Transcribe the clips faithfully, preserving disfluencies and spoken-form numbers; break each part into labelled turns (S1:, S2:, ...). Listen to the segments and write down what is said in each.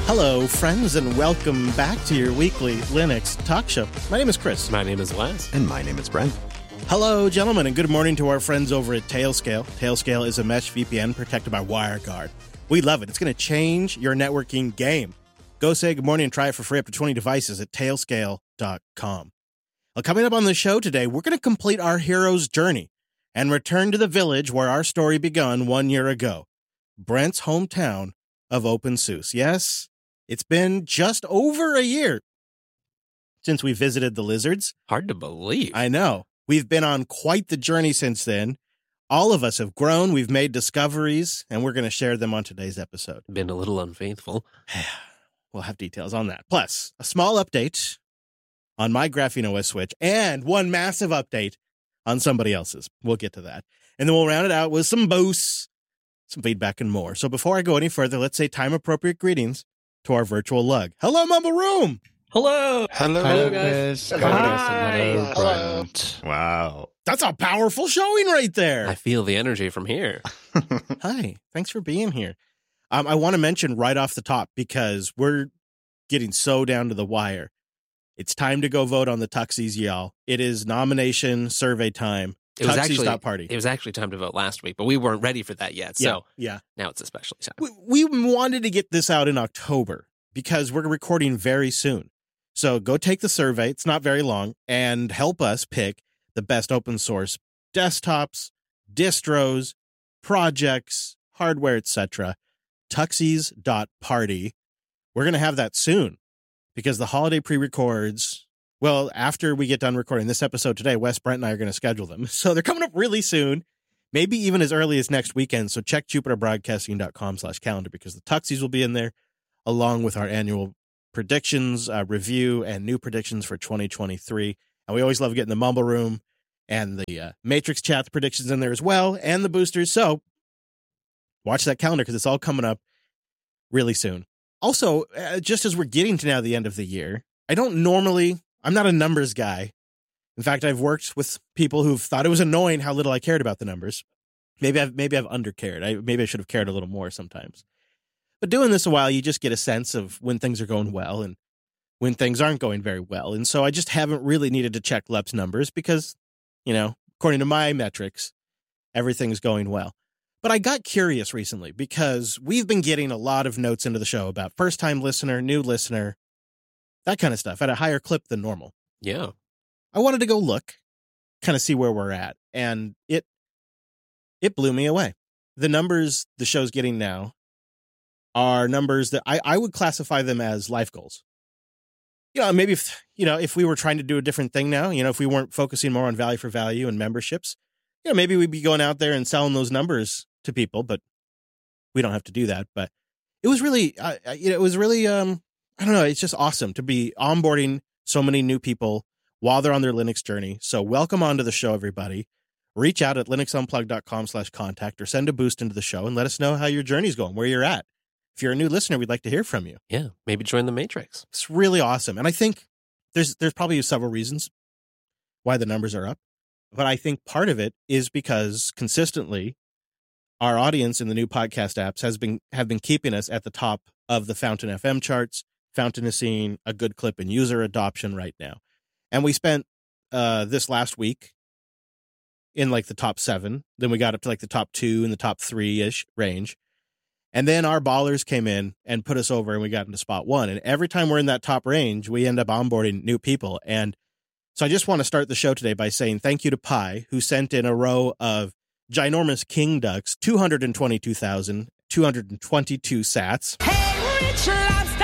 S1: Hello, friends, and welcome back to your weekly Linux talk show. My name is Chris.
S2: My name is Wes.
S3: And my name is Brent.
S1: Hello, gentlemen, and good morning to our friends over at Tailscale. Tailscale is a mesh V P N protected by WireGuard. We love it. It's going to change your networking game. Go say good morning and try it for free up to twenty devices at tailscale dot com. Well, coming up on the show today, we're going to complete our hero's journey and return to the village where our story begun one year ago, Brent's hometown of OpenSUSE. Yes, it's been just over a year since we visited the lizards.
S2: Hard to believe.
S1: I know. We've been on quite the journey since then. All of us have grown. We've made discoveries, and we're going to share them on today's episode.
S2: Been a little unfaithful.
S1: We'll have details on that. Plus, a small update on my Graphene O S switch and one massive update on somebody else's. We'll get to that. And then we'll round it out with some boosts, some feedback, and more. So before I go any further, let's say time-appropriate greetings to our virtual lug. Hello, Mumble Room!
S2: Hello!
S3: Hello,
S2: Hello, guys.
S3: Hello,
S2: Hi.
S3: Hello, Brent. Wow.
S1: That's a powerful showing right there.
S2: I feel the energy from here.
S1: Hi. Thanks for being here. Um, I want to mention right off the top, because we're getting so down to the wire. It's time to go vote on the Tuxies, y'all. It is nomination survey time.
S2: It was
S1: Tuxies
S2: actually
S1: dot party.
S2: It was actually time to vote last week, but we weren't ready for that yet. So
S1: yeah, yeah.
S2: Now it's especially time.
S1: We, we wanted to get this out in October because we're recording very soon. So go take the survey. It's not very long, and help us pick the best open source desktops, distros, projects, hardware, et cetera. Tuxies dot party. We're going to have that soon because the holiday pre-records, well, after we get done recording this episode today, Wes, Brent, and I are going to schedule them. So they're coming up really soon, maybe even as early as next weekend. So check jupiter broadcasting dot com slash calendar because the Tuxies will be in there along with our annual predictions, uh, review, and new predictions for twenty twenty-three. And we always love getting the Mumble Room and the uh, Matrix Chat predictions in there as well, and the boosters. So watch that calendar because it's all coming up really soon. Also, uh, just as we're getting to now the end of the year, I don't normally, I'm not a numbers guy. In fact, I've worked with people who've thought it was annoying how little I cared about the numbers. Maybe I've, maybe I've undercared. I, maybe I should have cared a little more sometimes. But doing this a while, you just get a sense of when things are going well and when things aren't going very well. And so I just haven't really needed to check L E P's numbers because, you know, according to my metrics, everything's going well. But I got curious recently because we've been getting a lot of notes into the show about first-time listener, new listener, that kind of stuff at a higher clip than normal.
S2: Yeah.
S1: I wanted to go look, kind of see where we're at, and it it blew me away. The numbers the show's getting now are numbers that I, I would classify them as life goals. You know, maybe if, you know, if we were trying to do a different thing now, you know, if we weren't focusing more on value for value and memberships, you know, maybe we'd be going out there and selling those numbers to people, but we don't have to do that. But it was really, uh, you know, it was really, um, I don't know, it's just awesome to be onboarding so many new people while they're on their Linux journey. So welcome onto the show, everybody. Reach out at linux unplugged dot com slash contact or send a boost into the show and let us know how your journey's going, where you're at. If you're a new listener, we'd like to hear from you.
S2: Yeah. Maybe join the Matrix.
S1: It's really awesome. And I think there's there's probably several reasons why the numbers are up. But I think part of it is because consistently our audience in the new podcast apps has been have been keeping us at the top of the Fountain F M charts. Fountain is seeing a good clip in user adoption right now. And we spent uh, this last week in like the top seven. Then we got up to like the top two and the top three-ish range. And then our ballers came in and put us over and we got into spot one. And every time we're in that top range, we end up onboarding new people. And so I just want to start the show today by saying thank you to Pi, who sent in a row of ginormous king ducks, two hundred twenty-two thousand two hundred twenty-two sats.
S4: Hey, Rich Lobster!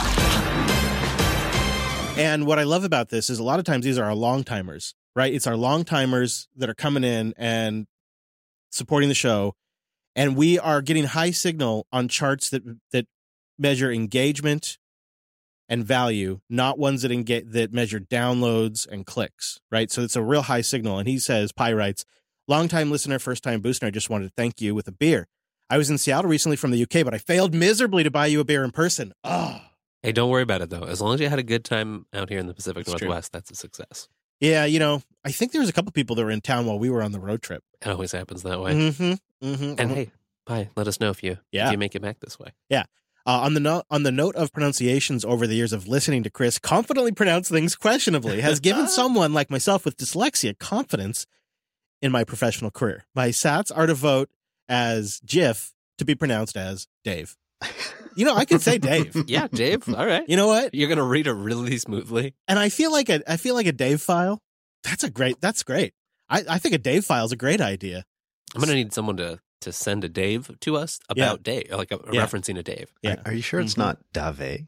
S1: And what I love about this is a lot of times these are our long timers, right? It's our long timers that are coming in and supporting the show. And we are getting high signal on charts that that measure engagement and value, not ones that engage, that measure downloads and clicks, right? So it's a real high signal. And he says, Pi writes, long-time listener, first-time booster, I just wanted to thank you with a beer. I was in Seattle recently from the U K, but I failed miserably to buy you a beer in person. Oh.
S2: Hey, don't worry about it, though. As long as you had a good time out here in the Pacific
S1: That's
S2: Northwest, true. That's a success.
S1: Yeah, you know, I think there was a couple people that were in town while we were on the road trip.
S2: It always happens that way.
S1: Mm-hmm, mm-hmm,
S2: and
S1: mm-hmm.
S2: hey, Pi, let us know if you,
S1: yeah.
S2: if you make it back this way.
S1: Yeah. Uh, on the note on the note of pronunciations over the years of listening to Chris confidently pronounce things questionably has given someone like myself with dyslexia confidence in my professional career. My sats are to vote as Jiff to be pronounced as Dave. You know, I could say Dave.
S2: Yeah, Dave. All right.
S1: You know what?
S2: You're gonna read it really smoothly.
S1: And I feel like a I feel like a Dave file. That's a great. That's great. I, I think a Dave file is a great idea.
S2: I'm gonna need someone to to send a Dave to us about
S1: Yeah.
S2: Dave, like a,
S1: Yeah.
S2: referencing a Dave.
S1: Yeah.
S3: Are, are you sure it's
S1: Mhm.
S3: not Dave?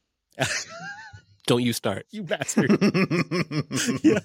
S2: Don't you start.
S1: You bastard. Yeah.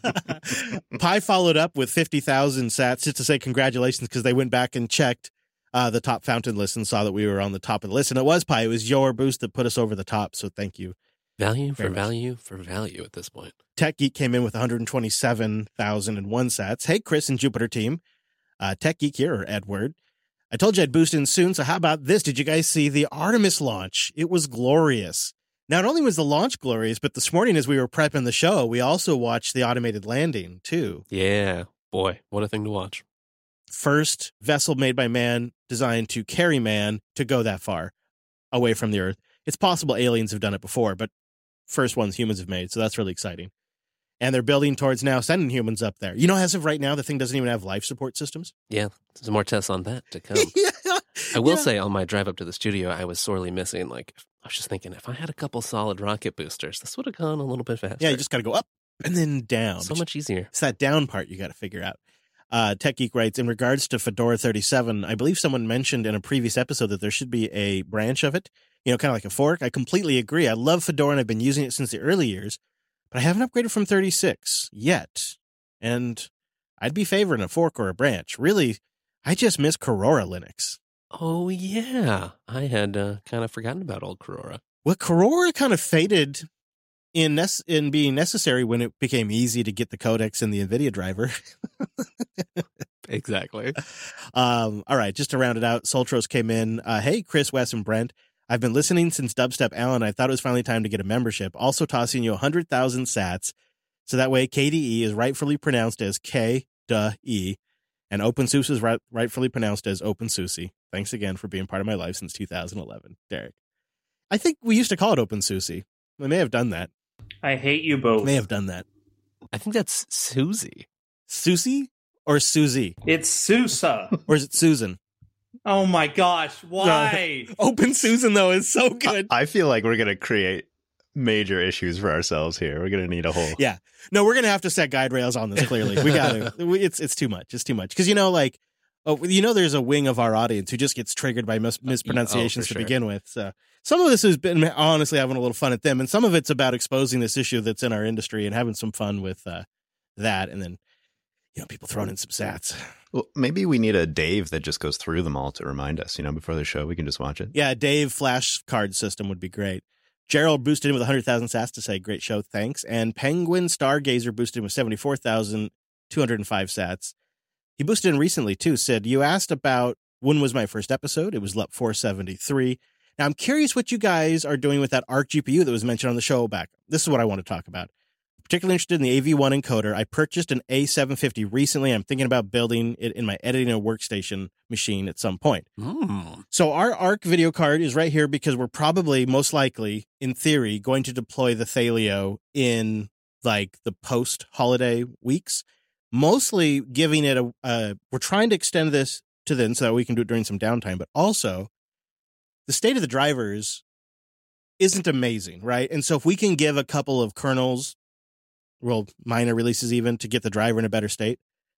S1: Pi followed up with fifty thousand sats just to say congratulations because they went back and checked uh, the top fountain list and saw that we were on the top of the list. And it was Pi. It was your boost that put us over the top. So thank you.
S2: Value for
S1: Very much.
S2: value for value at this point.
S1: Tech Geek came in with one hundred twenty-seven thousand one sats. Hey, Chris and Jupiter team. Uh, Tech Geek here, or Edward. I told you I'd boost in soon, so how about this? Did you guys see the Artemis launch? It was glorious. Not only was the launch glorious, but this morning as we were prepping the show, we also watched the automated landing, too.
S2: Yeah, boy, what a thing to watch.
S1: First vessel made by man, designed to carry man to go that far away from the Earth. It's possible aliens have done it before, but first ones humans have made, so that's really exciting. And they're building towards now sending humans up there. You know, as of right now, the thing doesn't even have life support systems.
S2: Yeah, there's more tests on that to come.
S1: Yeah.
S2: I will
S1: Yeah.
S2: say on my drive up to the studio, I was sorely missing, like, I was just thinking, if I had a couple solid rocket boosters, this would have gone a little bit faster.
S1: Yeah, you just got to go up and then down.
S2: So much easier.
S1: It's that down part you got to figure out. Uh, Tech Geek writes, in regards to Fedora thirty-seven, I believe someone mentioned in a previous episode that there should be a branch of it, you know, kind of like a fork. I completely agree. I love Fedora and I've been using it since the early years, but I haven't upgraded from thirty-six yet. And I'd be favoring a fork or a branch. Really, I just miss Corora Linux.
S2: Oh, yeah. I had uh, kind of forgotten about old Corora.
S1: Well, Corora kind of faded in nece- in being necessary when it became easy to get the codecs and the NVIDIA driver.
S2: Exactly.
S1: Um, all right, just to round it out, Soltros came in. Uh, hey, Chris, Wes, and Brent. I've been listening since Dubstep Alan. I thought it was finally time to get a membership. Also tossing you one hundred thousand sats, so that way K D E is rightfully pronounced as K D E, and OpenSUSE is right- rightfully pronounced as OpenSUSE. Thanks again for being part of my life since two thousand eleven, Derek. I think we used to call it OpenSUSE. We may have done that.
S4: I hate you both.
S1: May have done that.
S2: I think that's Susie.
S1: Susie or Susie?
S4: It's Sousa.
S1: Or is it Susan?
S4: Oh my gosh, why?
S1: Open Susan, though, is so good.
S3: I feel like we're going to create major issues for ourselves here. We're going to need a whole.
S1: Yeah. No, we're going to have to set guide rails on this, clearly. We got to. It's it's too much. It's too much. Because, you know, like, oh, you know, there's a wing of our audience who just gets triggered by mis- mispronunciations
S2: Oh, for
S1: to
S2: sure.
S1: begin with. So some of this has been honestly having a little fun at them. And some of it's about exposing this issue that's in our industry and having some fun with uh, that. And then, you know, people throwing in some sats.
S3: Well, maybe we need a Dave that just goes through them all to remind us, you know, before the show. We can just watch it.
S1: Yeah, Dave flashcard system would be great. Gerald boosted in with one hundred thousand sats to say, great show, thanks. And Penguin Stargazer boosted in with seventy-four thousand two hundred five sats. He boosted in recently, too. Said, you asked about when was my first episode. It was L U P four seventy-three. Now, I'm curious what you guys are doing with that Arc G P U that was mentioned on the show back. This is what I want to talk about. Particularly interested in the A V one encoder. I purchased an A seven fifty recently. I'm thinking about building it in my editing and workstation machine at some point.
S2: Mm.
S1: So our Arc video card is right here because we're probably, most likely, in theory, going to deploy the Thalio in like the post-holiday weeks. Mostly giving it a, uh, we're trying to extend this to then so that we can do it during some downtime, but also the state of the drivers isn't amazing, right? And so if we can give a couple of kernels, well, minor releases even, to get the driver in a better state,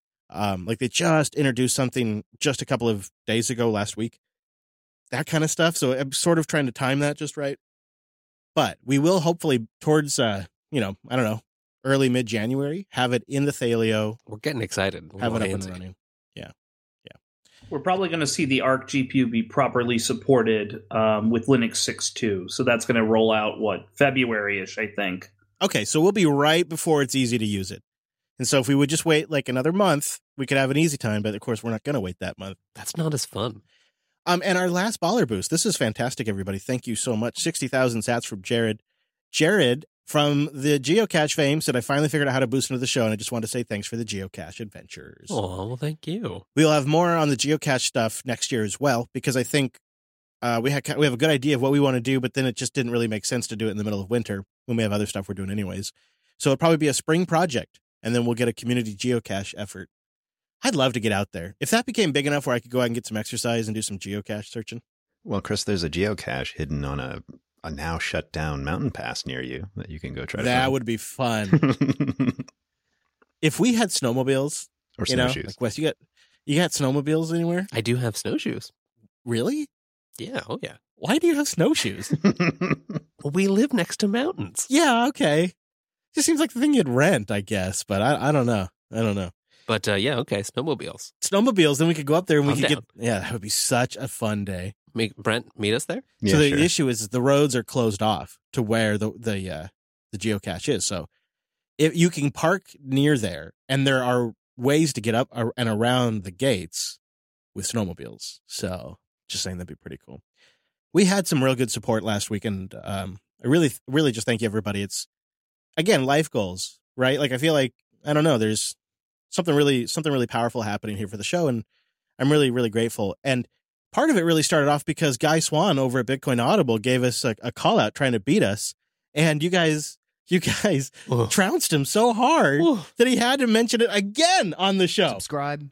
S1: um, like they just introduced something just a couple of days ago, last week, that kind of stuff. So I'm sort of trying to time that just right. But we will hopefully towards, uh, you know, I don't know, early mid-January, have it in the Thalio,
S2: We're getting excited. We're
S1: have it up
S2: all
S1: and
S2: handsy.
S1: running.
S4: We're probably going to see the Arc G P U be properly supported um, with Linux six point two. So that's going to roll out, what, February-ish, I think.
S1: Okay, so we'll be right before it's easy to use it. And so if we would just wait like another month, we could have an easy time. But of course, we're not going to wait that month.
S2: That's not as fun.
S1: Um, and our last baller boost. This is fantastic, everybody. Thank you so much. sixty thousand sats from Jared. Jared from the Geocache fame said, I finally figured out how to boost into the show, and I just want to say thanks for the Geocache adventures.
S2: Oh, well, thank you.
S1: We'll have more on the Geocache stuff next year as well, because I think Uh, we had we have a good idea of what we want to do, but then it just didn't really make sense to do it in the middle of winter when we have other stuff we're doing anyways. So it'll probably be a spring project, and then we'll get a community geocache effort. I'd love to get out there. If that became big enough where I could go out and get some exercise and do some geocache searching.
S3: Well, Chris, there's a geocache hidden on a, a now shut down mountain pass near you that you can go try to
S1: That
S3: find.
S1: would be fun. If we had snowmobiles,
S3: Or
S1: you know,
S3: snowshoes.
S1: like Wes, you got you got snowmobiles anywhere?
S2: I do have snowshoes.
S1: Really?
S2: Yeah, oh yeah.
S1: Why do you have snowshoes?
S2: Well, we live next to mountains.
S1: Yeah, okay. Just seems like the thing you'd rent, I guess, but I I don't know. I don't know.
S2: But uh, yeah, okay, snowmobiles.
S1: Snowmobiles, then we could go up there and we
S2: I'm
S1: could
S2: down.
S1: get. Yeah, that would be such a fun day.
S2: Make Brent meet us there.
S3: Yeah,
S1: so the
S3: sure.
S1: issue is the roads are closed off to where the the uh, the geocache is. So if you can park near there, and there are ways to get up ar- and around the gates with snowmobiles. So just saying that'd be pretty cool. We had some real good support last week, and um, I really, really just thank you, everybody. It's again life goals, right? Like I feel like I don't know. There's something really, something really powerful happening here for the show, and I'm really, really grateful. And part of it really started off because Guy Swan over at Bitcoin Audible gave us a, a call out trying to beat us, and you guys, you guys
S2: Ugh.
S1: trounced him so hard
S2: Ugh.
S1: that he had to mention it again on the show.
S5: Subscribe.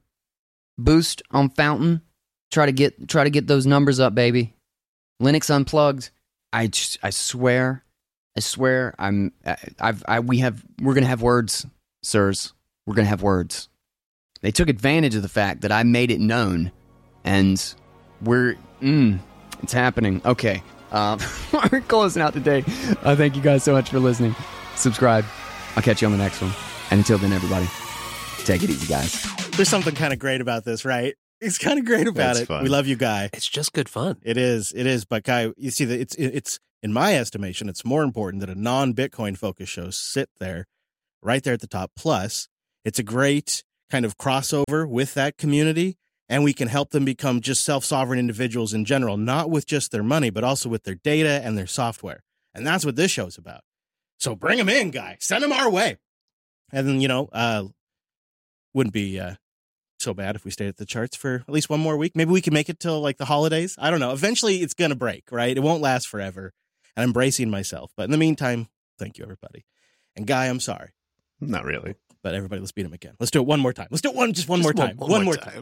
S5: Boost on Fountain. Try to get try to get those numbers up, baby. Linux Unplugged. I just, I swear, I swear, I'm I- I've I we have we're gonna have words, sirs. We're gonna have words. They took advantage of the fact that I made it known, and we're mm, it's happening. Okay, um, we're closing out today. Uh, thank you guys so much for listening. Subscribe. I'll catch you on the next one. And until then, everybody, take it easy, guys.
S1: There's something kind of great about this, right? It's kind of great about
S3: That's
S1: it.
S3: fun.
S1: We love you, Guy.
S2: It's just good fun.
S1: It is. It is. But Guy, you see that it's it's in my estimation, it's more important that a non-Bitcoin focused show sit there, right there at the top. Plus, it's a great kind of crossover with that community, and we can help them become just self-sovereign individuals in general, not with just their money, but also with their data and their software. And that's what this show's about. So bring them in, Guy. Send them our way. And then, you know, uh, wouldn't be uh, so bad if we stayed at the charts for at least one more week. Maybe we can make it till like the holidays. I don't know. Eventually it's going to break, right? It won't last forever. And I'm bracing myself. But in the meantime, thank you, everybody. And Guy, I'm sorry.
S3: Not really.
S1: But everybody, let's beat him again. Let's do it one more time. Let's do it one, just one
S2: Just
S1: more
S2: one-
S1: time.
S2: one
S1: One,
S2: more
S1: more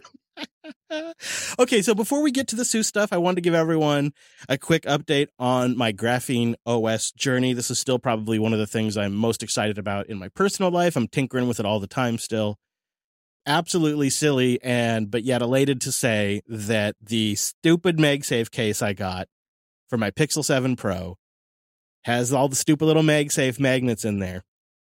S1: time. Okay, so before we get to the Sue stuff, I wanted to give everyone a quick update on my Graphene O S journey. This is still probably one of the things I'm most excited about in my personal life. I'm tinkering with it all the time still. Absolutely silly, and but yet elated to say that the stupid MagSafe case I got for my Pixel seven Pro has all the stupid little MagSafe magnets in there.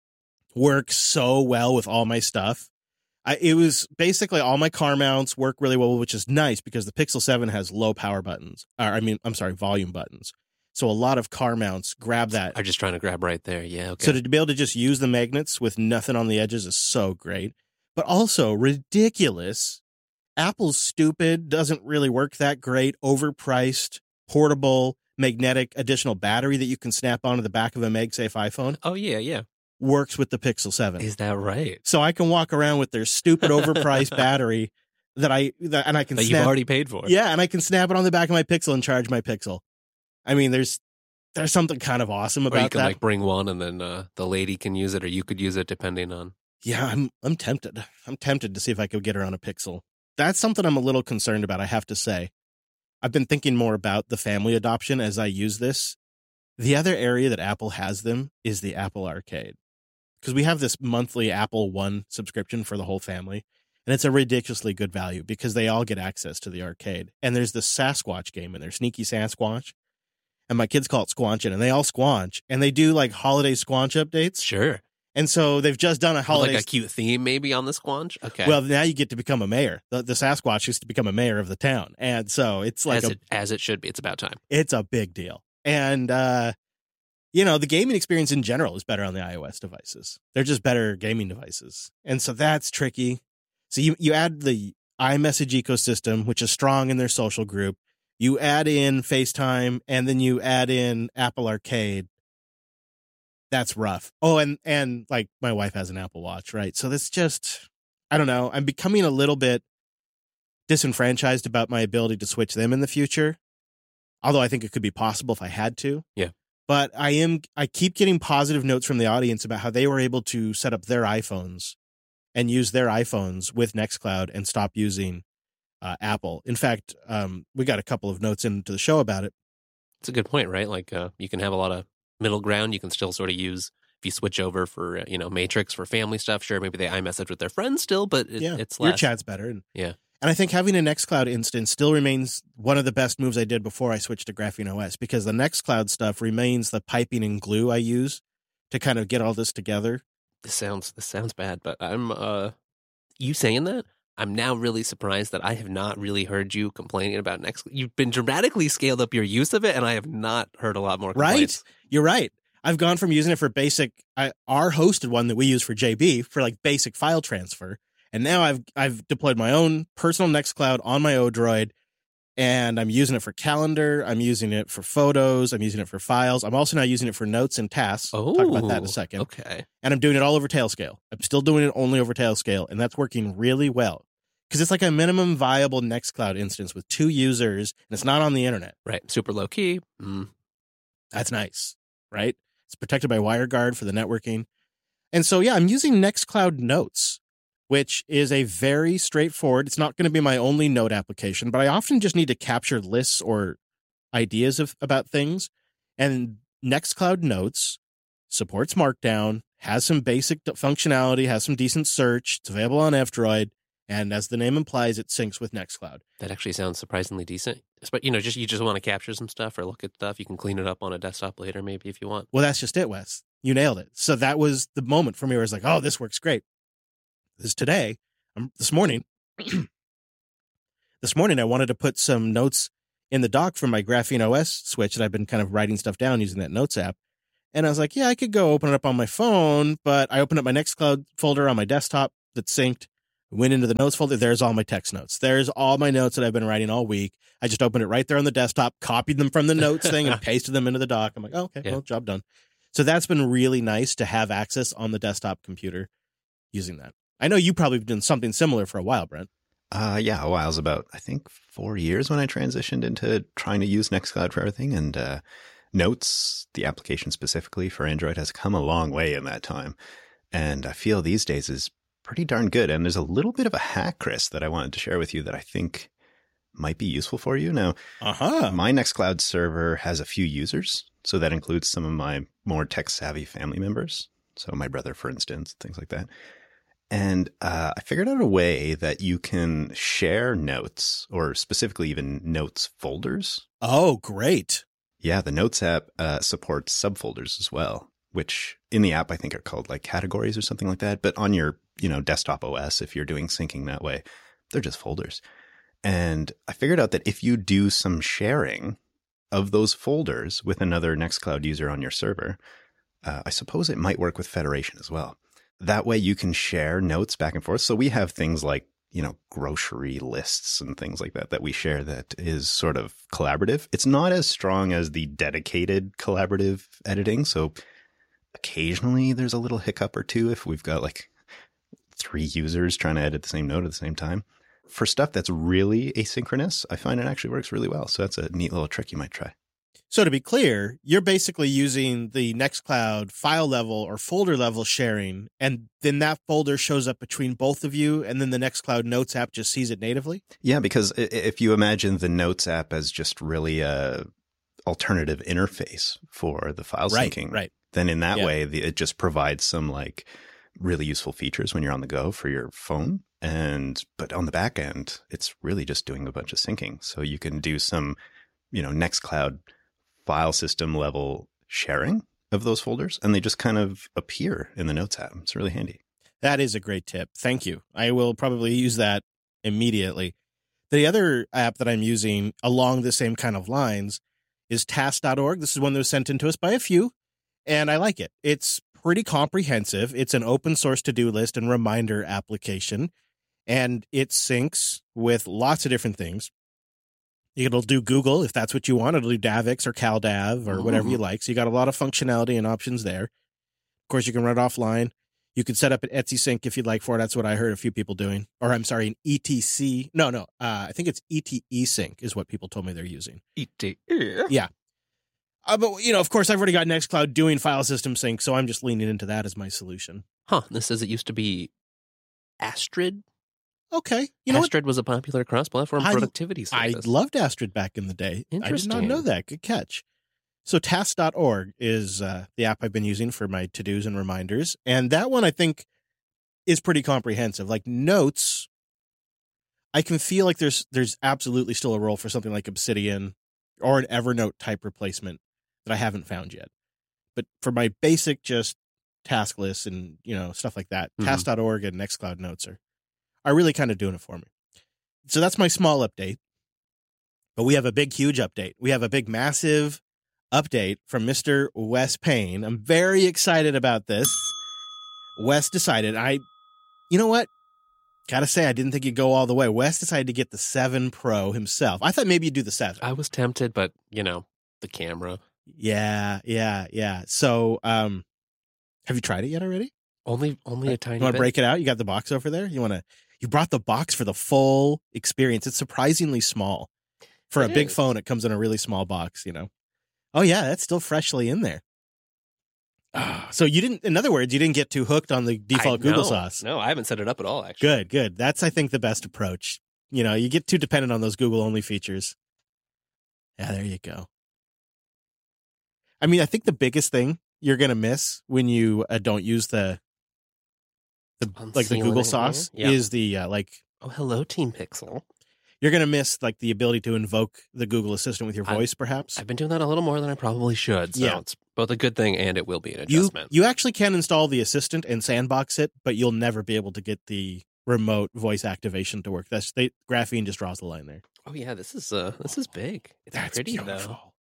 S1: Works so well with all my stuff. I, it was basically all my car mounts work really well, which is nice because the Pixel seven has low power buttons. Or, I mean, I'm sorry, volume buttons. So a lot of car mounts grab that.
S2: I'm just trying to grab right there. Yeah, okay.
S1: So to be able to just use the magnets with nothing on the edges is so great. But also ridiculous. Apple's stupid, doesn't really work that great, overpriced, portable, magnetic additional battery that you can snap onto the back of a MagSafe iPhone
S2: oh, yeah, yeah.
S1: works with the Pixel seven.
S2: Is that right?
S1: So I can walk around with their stupid overpriced battery that I that, and I can
S2: That
S1: snap,
S2: you've already paid for.
S1: yeah, and I can snap it on the back of my Pixel and charge my Pixel. I mean, there's there's something kind of awesome
S2: Or
S1: about
S2: you can
S1: that.
S2: like bring one and then uh, the lady can use it, or you could use it depending on.
S1: Yeah, I'm I'm tempted. I'm tempted to see if I could get her on a Pixel. That's something I'm a little concerned about, I have to say. I've been thinking more about the family adoption as I use this. The other area that Apple has them is the Apple Arcade. Because we have this monthly Apple One subscription for the whole family. And it's a ridiculously good value because they all get access to the arcade. And there's this Sasquatch game in there, Sneaky Sasquatch. And my kids call it Squanchin', and they all squanch. And they do like holiday squanch updates.
S2: Sure.
S1: And so they've just done a
S2: With,
S1: holiday.
S2: like a cute theme maybe on the squanch. Okay.
S1: Well, now you get to become a mayor. The, the Sasquatch used to become a mayor of the town. And so it's like
S2: as
S1: a,
S2: it as it should be. It's about time.
S1: it's a big deal. And, uh, you know, the gaming experience in general is better on the iOS devices. They're just better gaming devices. And so that's tricky. So you, you add the iMessage ecosystem, which is strong in their social group. You add in FaceTime, and then you add in Apple Arcade. That's rough. Oh, and, and like my wife has an Apple Watch, right? So that's just, I don't know. I'm becoming a little bit disenfranchised about my ability to switch them in the future. although I think it could be possible if I had to.
S2: Yeah.
S1: But I am I keep getting positive notes from the audience about how they were able to set up their iPhones and use their iPhones with Nextcloud and stop using uh, Apple. In fact, um, we got a couple of notes into the show about it.
S2: It's a good point, right? Like uh, you can have a lot of middle ground. You can still sort of use, if you switch over for, uh, you know, Matrix for family stuff, sure, maybe they iMessage with their friends still, but it,
S1: yeah,
S2: it's
S1: your
S2: less.
S1: chat's better. And,
S2: yeah.
S1: And I think having a Nextcloud instance still remains one of the best moves I did before I switched to Graphene O S, because the Nextcloud stuff remains the piping and glue I use to kind of get all this together.
S2: This sounds this sounds bad, but I'm uh you saying that, I'm now really surprised that I have not really heard you complaining about Nextcloud. You've been dramatically scaled up your use of it, and I have not heard a lot more complaints.
S1: Right? You're right. I've gone from using it for basic, I, our hosted one that we use for J B for like basic file transfer. And now I've I've deployed my own personal Nextcloud on my Odroid, and I'm using it for calendar. I'm using it for photos. I'm using it for files. I'm also now using it for notes and tasks.
S2: Oh,
S1: I'll talk about that in a second.
S2: Okay.
S1: And I'm doing it all over Tailscale. I'm still doing it only over Tailscale, and that's working really well because it's like a minimum viable Nextcloud instance with two users, and it's not on the internet.
S2: Right. Super low key. Mm.
S1: That's nice, right? It's protected by WireGuard for the networking. And so, yeah, I'm using Nextcloud Notes, which is a very straightforward, it's not going to be my only note application, but I often just need to capture lists or ideas of about things. And Nextcloud Notes supports Markdown, has some basic functionality, has some decent search. It's available on F-Droid. And as the name implies, it syncs with Nextcloud.
S2: That actually sounds surprisingly decent. But, you know, just you just want to capture some stuff or look at stuff. You can clean it up on a desktop later, maybe, if you want.
S1: Well, that's just it, Wes. You nailed it. So that was the moment for me where I was like, oh, this works great. This today, um, this morning, this morning, I wanted to put some notes in the dock from my Graphene O S switch that I've been kind of writing stuff down using that Notes app. And I was like, yeah, I could go open it up on my phone, but I opened up my Nextcloud folder on my desktop that's synced, went into the notes folder. There's all my text notes. There's all my notes that I've been writing all week. I just opened it right there on the desktop, copied them from the notes thing and pasted them into the dock. I'm like, oh, okay,
S2: Yeah.
S1: well, job done. So that's been really nice to have access on the desktop computer using that. I know you probably have done something similar for a while, Brent.
S3: Uh, yeah, a while. It was about, I think, four years when I transitioned into trying to use Nextcloud for everything. And uh, Notes, the application specifically for Android, has come a long way in that time. And I feel these days is pretty darn good. And there's a little bit of a hack, Chris, that I wanted to share with you that I think might be useful for you. Now,
S1: Uh-huh.
S3: my Nextcloud server has a few users. So that includes some of my more tech-savvy family members. So my brother, for instance, things like that. And uh, I figured out a way that you can share notes, or specifically even notes folders.
S1: Oh, great.
S3: Yeah, the Notes app uh, supports subfolders as well, which in the app I think are called like categories or something like that. But on your, you know, desktop O S, if you're doing syncing that way, they're just folders. And I figured out that if you do some sharing of those folders with another Nextcloud user on your server, uh, I suppose it might work with Federation as well. That way you can share notes back and forth. So we have things like, you know, grocery lists and things like that that we share that is sort of collaborative. It's not as strong as the dedicated collaborative editing. So occasionally there's a little hiccup or two if we've got like three users trying to edit the same note at the same time. For stuff that's really asynchronous, I find it actually works really well. So that's a neat little trick you might try.
S1: So to be clear, you're basically using the Nextcloud file level or folder level sharing, and then that folder shows up between both of you, and then the Nextcloud Notes app just sees it natively?
S3: Yeah, because if you imagine the Notes app as just really a alternative interface for the file
S1: Right,
S3: syncing,
S1: right.
S3: then in that
S1: Yeah.
S3: way, the, it just provides some like really useful features when you're on the go for your phone. And but on the back end, it's really just doing a bunch of syncing. So you can do some, you know, Nextcloud file system level sharing of those folders, and they just kind of appear in the Notes app. It's really handy.
S1: That is a great tip. Thank you. I will probably use that immediately. The other app that I'm using along the same kind of lines is task dot org. This is one that was sent in to us by a few, and I like it. It's pretty comprehensive. It's an open source to-do list and reminder application, and it syncs with lots of different things. It'll do Google if that's what you want. It'll do Davix or CalDAV or whatever you like. So you got a lot of functionality and options there. Of course, you can run it offline. You could set up an Etsy sync if you'd like for it. That's what I heard a few people doing. Or I'm sorry, an E T C. No, no. Uh, I think it's E T E sync is what people told me they're using.
S2: E T E.
S1: Yeah. Uh, but, you know, of course, I've already got Nextcloud doing file system sync, so I'm just leaning into that as my solution.
S2: Huh. This says it used to be Astrid.
S1: Okay. You know
S2: Astrid what? was a popular cross-platform
S1: I,
S2: productivity service.
S1: I loved Astrid back in the day. I did not know that. Good catch. So task dot org is uh, the app I've been using for my to-dos and reminders. And that one, I think, is pretty comprehensive. Like Notes, I can feel like there's there's absolutely still a role for something like Obsidian or an Evernote type replacement that I haven't found yet. But for my basic just task lists and, you know, stuff like that, mm-hmm. task dot org and Nextcloud Notes are, are really kind of doing it for me. So that's my small update. But we have a big, huge update. We have a big, massive update from Mister Wes Payne. I'm very excited about this. Wes decided, I, you know what? Gotta say, I didn't think he'd go all the way. Wes decided to get the seven Pro himself. I thought maybe you'd do the seven.
S2: I was tempted, but, you know, the camera.
S1: Yeah, yeah, yeah. So, um, have you tried it yet already?
S2: Only, only a tiny bit.
S1: You want to break it out? You got the box over there? You want to, you brought the box for the full experience. It's surprisingly small. For a big phone, it comes in a really small box, you know? Oh, yeah, that's still freshly in there. Oh, so you didn't, in other words, you didn't get too hooked on the default
S2: I,
S1: Google
S2: no,
S1: sauce.
S2: No, I haven't set it up at all, actually.
S1: Good, good. That's, I think, the best approach. You know, you get too dependent on those Google-only features. Yeah, there you go. I mean, I think the biggest thing you're going to miss when you uh, don't use the, the like the Google sauce yeah. is the, uh, like...
S2: Oh, hello, Team Pixel.
S1: You're going to miss like the ability to invoke the Google Assistant with your voice,
S2: I've,
S1: perhaps.
S2: I've been doing that a little more than I probably should. So
S1: yeah.
S2: it's both a good thing and it will be an adjustment.
S1: You, you actually can install the Assistant and sandbox it, but you'll never be able to get the remote voice activation to work. That's they, Graphene just draws the line there.
S2: Oh yeah, this is uh this is big. It's
S1: that's
S2: pretty
S1: beautiful.
S2: Though.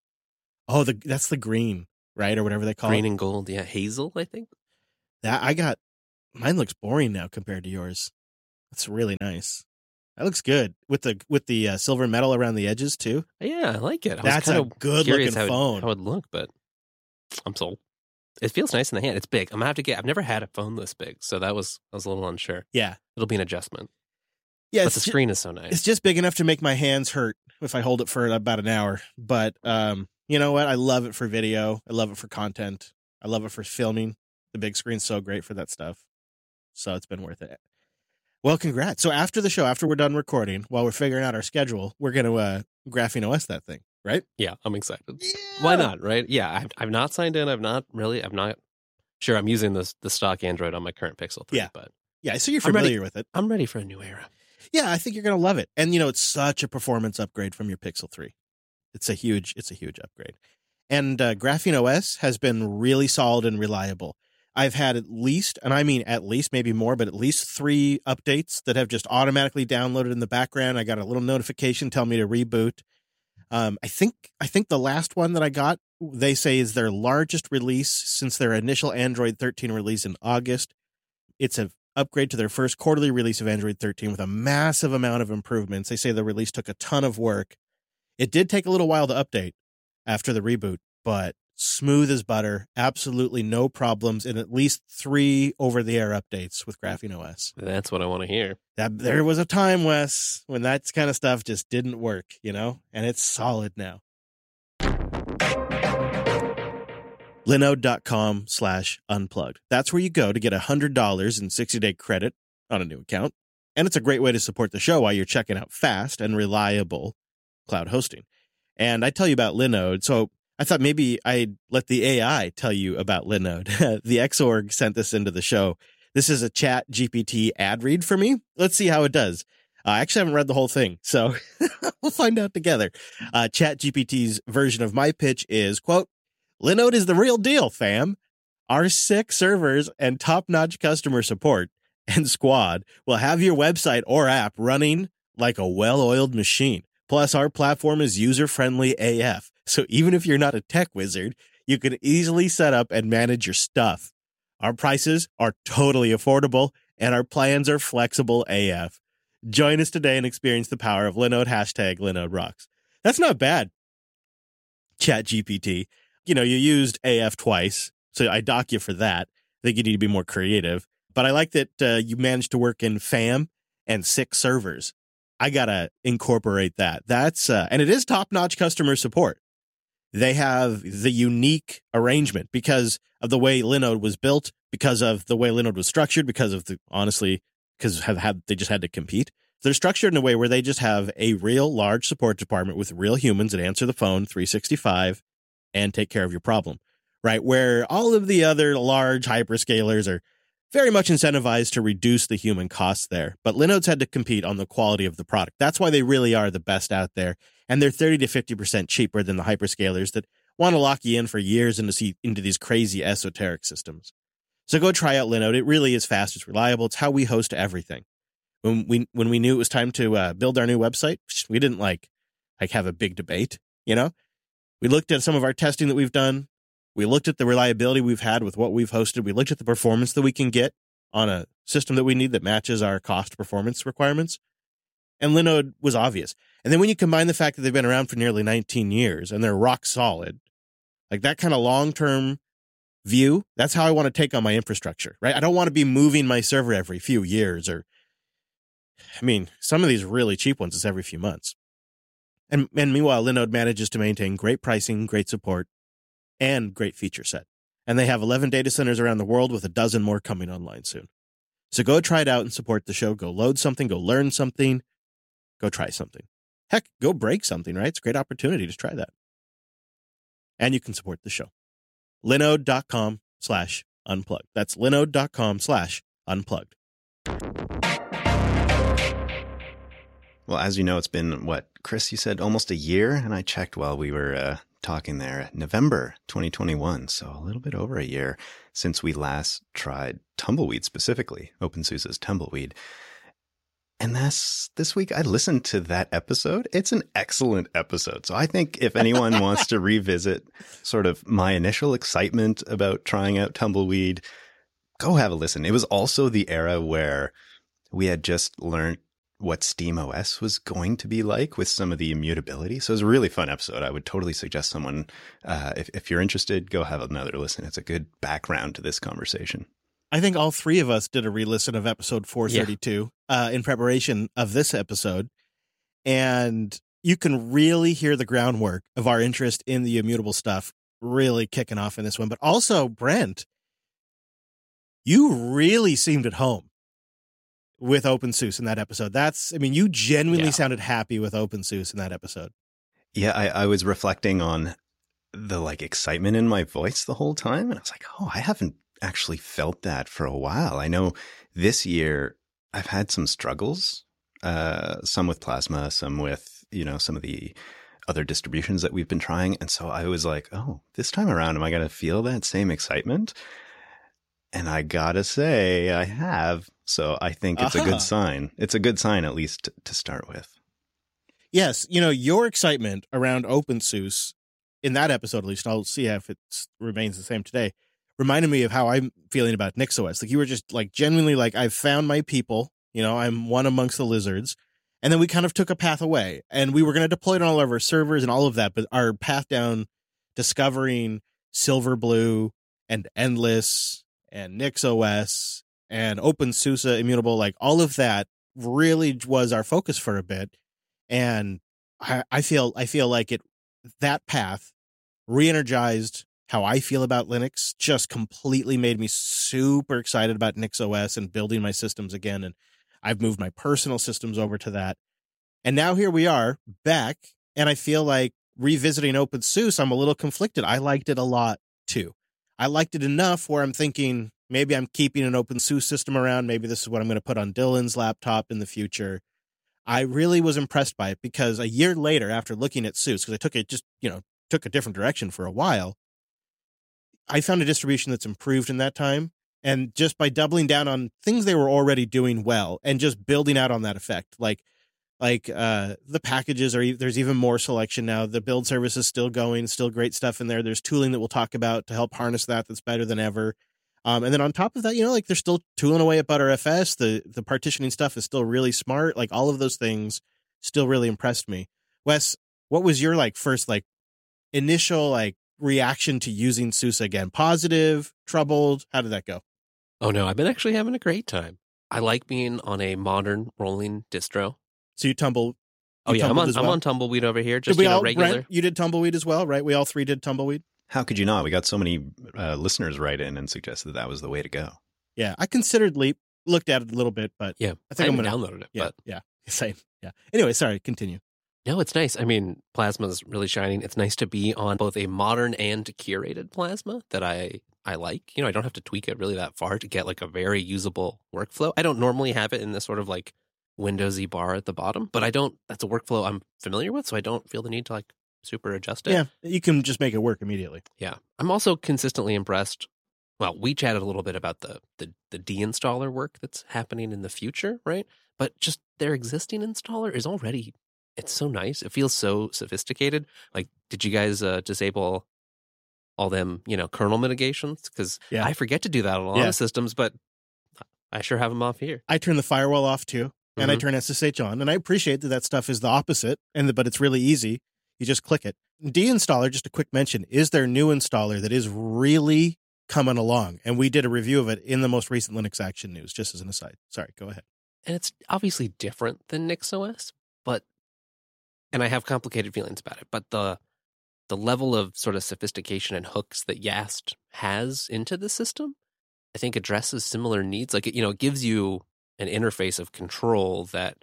S1: Oh, the that's the green, right, or whatever they call
S2: green
S1: it.
S2: Green and gold, yeah, hazel, I think.
S1: That I got. Mine looks boring now compared to yours. That's really nice. That looks good with the with the uh, silver metal around the edges too.
S2: Yeah, I like it. I
S1: That's a good looking
S2: how
S1: phone.
S2: It, how it would look, but I'm sold. It feels nice in the hand. It's big. I'm gonna have to get. I've never had a phone this big, so that was I was a little unsure.
S1: Yeah,
S2: it'll be an adjustment.
S1: Yeah,
S2: but the
S1: ju-
S2: screen is so nice.
S1: It's just big enough to make my hands hurt if I hold it for about an hour. But um, you know what? I love it for video. I love it for content. I love it for filming. The big screen's so great for that stuff. So it's been worth it. Well, congrats. So after the show, after we're done recording, while we're figuring out our schedule, we're going to uh, Graphene O S that thing, right?
S2: Yeah, I'm excited.
S1: Yeah.
S2: Why not, right? Yeah, I've, I've not signed in. I've not really, I'm not sure I'm using this, the stock Android on my current Pixel three,
S1: yeah.
S2: but
S1: yeah, so you're familiar
S2: ready,
S1: with it.
S2: I'm ready for a new era.
S1: Yeah, I think you're going to love it. And, you know, it's such a performance upgrade from your Pixel three. It's a huge, it's a huge upgrade. And uh, Graphene O S has been really solid and reliable. I've had at least, and I mean at least, maybe more, but at least three updates that have just automatically downloaded in the background. I got a little notification telling me to reboot. Um, I think I think the last one that I got, they say is their largest release since their initial Android thirteen release in August. It's an upgrade to their first quarterly release of Android thirteen with a massive amount of improvements. They say the release took a ton of work. It did take a little while to update after the reboot, but smooth as butter, absolutely no problems, and at least three over-the-air updates with Graphene O S.
S2: That's what I want to hear.
S1: That, there was a time, Wes, when that kind of stuff just didn't work, you know? And it's solid now. Linode.com slash unplugged. That's where you go to get one hundred dollars in sixty-day credit on a new account. And it's a great way to support the show while you're checking out fast and reliable cloud hosting. And I tell you about Linode, so I thought maybe I'd let the A I tell you about Linode. The Xorg sent this into the show. This is a Chat G P T ad read for me. Let's see how it does. Uh, I actually haven't read the whole thing, so we'll find out together. Uh, Chat G P T's version of my pitch is, quote, Linode is the real deal, fam. Our sick servers and top-notch customer support and squad will have your website or app running like a well-oiled machine. Plus, our platform is user-friendly A F. So even if you're not a tech wizard, you can easily set up and manage your stuff. Our prices are totally affordable, and our plans are flexible A F. Join us today and experience the power of Linode. Hashtag Linode rocks. That's not bad. Chat G P T. You know, you used A F twice, so I dock you for that. think you need to be more creative. But I like that uh, you managed to work in FAM and six servers. I got to incorporate that. That's uh, and it is top-notch customer support. They have the unique arrangement because of the way Linode was built, because of the way Linode was structured, because of the, honestly, because have had they just had to compete. They're structured in a way where they just have a real large support department with real humans that answer the phone three sixty-five and take care of your problem, right? Where all of the other large hyperscalers are very much incentivized to reduce the human costs there. But Linode's had to compete on the quality of the product. That's why they really are the best out there. And they're thirty to fifty percent cheaper than the hyperscalers that want to lock you in for years into, see, into these crazy esoteric systems. So go try out Linode. It really is fast. It's reliable. It's how we host everything. When we when we knew it was time to uh, build our new website, we didn't like like have a big debate, you know? We looked at some of our testing that we've done. We looked at the reliability we've had with what we've hosted. We looked at the performance that we can get on a system that we need that matches our cost performance requirements. And Linode was obvious. And then when you combine the fact that they've been around for nearly nineteen years and they're rock solid, like that kind of long-term view, that's how I want to take on my infrastructure, right? I don't want to be moving my server every few years or, I mean, some of these really cheap ones is every few months. And, and meanwhile, Linode manages to maintain great pricing, great support, and great feature set. And they have eleven data centers around the world with a dozen more coming online soon. So go try it out and support the show. Go load something, go learn something, go try something. Heck, go break something, right? It's a great opportunity to try that. And you can support the show. Linode.com slash unplugged. That's linode.com slash unplugged.
S3: Well, as you know, it's been, what, Chris, you said almost a year? And I checked while we were uh, talking there, November twenty twenty-one. So a little bit over a year since we last tried Tumbleweed specifically, OpenSUSE's Tumbleweed. And that's this week I listened to that episode. It's an excellent episode. So I think if anyone wants to revisit sort of my initial excitement about trying out Tumbleweed, go have a listen. It was also the era where we had just learned what SteamOS was going to be like with some of the immutability. So it was a really fun episode. I would totally suggest someone, uh, if, if you're interested, go have another listen. It's a good background to this conversation.
S1: I think all three of us did a re-listen of episode four thirty-two yeah. uh, in preparation of this episode. And you can really hear the groundwork of our interest in the immutable stuff really kicking off in this one. But also, Brent, you really seemed at home with OpenSUSE in that episode. That's, I mean, you genuinely yeah. sounded happy with OpenSUSE in that episode.
S3: Yeah, I, I was reflecting on the like excitement in my voice the whole time. And I was like, oh, I haven't actually felt that for a while. I know this year I've had some struggles, uh, some with Plasma, some with, you know, some of the other distributions that we've been trying. And so I was like, oh, this time around, am I going to feel that same excitement? And I gotta say, I have. So I think it's uh-huh. a good sign. It's a good sign, at least, to start with.
S1: Yes. You know, your excitement around OpenSUSE in that episode, at least, I'll see if it remains the same today, reminded me of how I'm feeling about NixOS. Like, you were just, like, genuinely like, I've found my people. You know, I'm one amongst the lizards. And then we kind of took a path away. And we were going to deploy it on all of our servers and all of that. But our path down discovering Silverblue and Endless and NixOS and OpenSUSE Immutable, like all of that really was our focus for a bit. And I, I feel I feel like it that path re-energized how I feel about Linux, just completely made me super excited about NixOS and building my systems again. And I've moved my personal systems over to that. And now here we are back. And I feel like revisiting OpenSUSE, I'm a little conflicted. I liked it a lot too. I liked it enough where I'm thinking maybe I'm keeping an OpenSUSE system around. Maybe this is what I'm going to put on Dylan's laptop in the future. I really was impressed by it because a year later, after looking at SUSE, because I took it just, you know, took a different direction for a while, I found a distribution that's improved in that time. And just by doubling down on things they were already doing well and just building out on that effect, like, like uh, the packages are, there's even more selection now. The build service is still going, still great stuff in there. There's tooling that we'll talk about to help harness that. That's better than ever. Um, and then on top of that, you know, like they're still tooling away at Btrfs. The, the partitioning stuff is still really smart. Like all of those things still really impressed me. Wes, what was your like first, like initial, like reaction to using SUSE again? Positive, troubled? How did that go?
S2: Oh no, I've been actually having a great time. I like being on a modern rolling distro.
S1: So you tumble.
S2: Oh
S1: you
S2: yeah, I'm on,
S1: as
S2: I'm
S1: well?
S2: on Tumbleweed over here. Just
S1: Did we
S2: you know,
S1: all,
S2: regular.
S1: Brent, you did Tumbleweed as well, right? We all three did Tumbleweed.
S3: How could you not? We got so many uh, listeners write in and suggested that, that was the way to go.
S1: Yeah, I considered Leap, looked at it a little bit, but
S2: Yeah,
S1: I think
S2: I
S1: I'm
S2: haven't
S1: gonna
S2: downloaded it.
S1: Yeah,
S2: But
S1: yeah, same. Yeah. Anyway, sorry. Continue.
S2: no, it's nice. I mean, Plasma's really shining. It's nice to be on both a modern and curated Plasma that I I like. You know, I don't have to tweak it really that far to get like a very usable workflow. I don't normally have it in this sort of like Windowsy bar at the bottom, but I don't. That's a workflow I'm familiar with, so I don't feel the need to like super adjust it.
S1: Yeah, you can just make it work immediately.
S2: Yeah. I'm also consistently impressed. Well, we chatted a little bit about the the the deinstaller work that's happening in the future, right? But just their existing installer is already, it's so nice. It feels so sophisticated. Like, did you guys uh, disable all them, you know, kernel mitigations? Because
S1: Yeah.
S2: I forget to do that on a lot
S1: Yeah.
S2: of systems, but I sure have them off here.
S1: I turn the firewall off too, and I
S2: Mhm.
S1: turn S S H on, and I appreciate that that stuff is the opposite, and the, but it's really easy. You just click it. Deinstaller, just a quick mention, is their new installer that is really coming along, and we did a review of it in the most recent Linux Action News. Just as an aside, sorry, go ahead.
S2: And it's obviously different than NixOS, but, and I have complicated feelings about it, but the the level of sort of sophistication and hooks that Yast has into the system, I think addresses similar needs. Like, it, you know, it gives you an interface of control that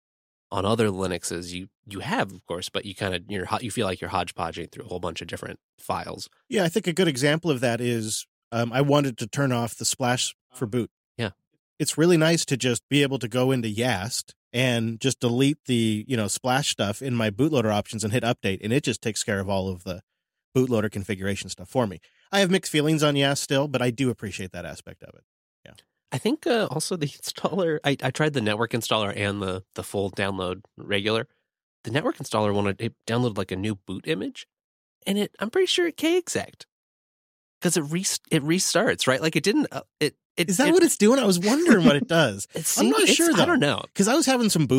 S2: on other Linuxes you you have, of course, but you kind of you're ho- you feel like you're hodgepodging through a whole bunch of different files.
S1: Yeah, I think a good example of that is um, I wanted to turn off the splash for boot.
S2: Yeah.
S1: It's really nice to just be able to go into Yast and just delete the, you know, splash stuff in my bootloader options and hit update, and it just takes care of all of the bootloader configuration stuff for me. I have mixed feelings on Yast still, but I do appreciate that aspect of it.
S2: I think uh, also the installer, I, I tried the network installer and the, the full download regular. The network installer wanted, it downloaded like a new boot image, and it I'm pretty sure it K-exec because it re, it restarts, right? Like it didn't, uh, it, it
S1: Is that
S2: it,
S1: what it's doing? I was wondering what it does.
S2: it
S1: I'm
S2: seemed-
S1: not
S2: it's-
S1: sure,
S2: I
S1: though.
S2: don't know.
S1: Because I was having some boot